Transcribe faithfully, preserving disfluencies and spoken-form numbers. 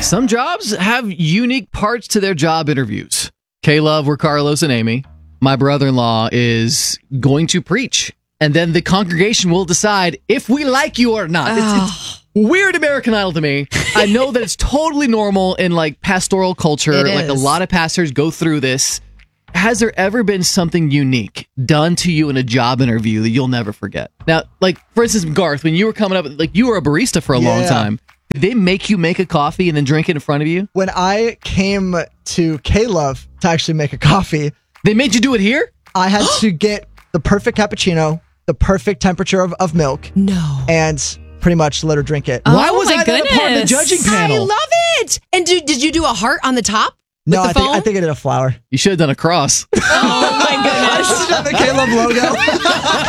Some jobs have unique parts to their job interviews. K-Love, we're Carlos and Amy. My brother-in-law is going to preach, and then the congregation will decide if we like you or not. It's, it's weird American Idol to me. I know that it's totally normal in like pastoral culture. It like a is. lot of pastors go through this. Has there ever been something unique done to you in a job interview that you'll never forget? Now, like, for instance, Garth, when you were coming up, like, you were a barista for a long Yeah. time. Did they make you make a coffee and then drink it in front of you? When I came to K-Love to actually make a coffee, They made you do it here? I had to get the perfect cappuccino, the perfect temperature of, of milk, No. and pretty much let her drink it. Why Oh was my I not a part of the goodness. judging I panel? love it. And do, did you do a heart on the top? no, with I the think, I phone? think I did a flower. You should have done a cross. Oh my goodness. the K-Love logo.